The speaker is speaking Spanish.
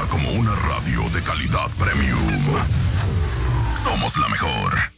como una radio de calidad premium. Somos la mejor.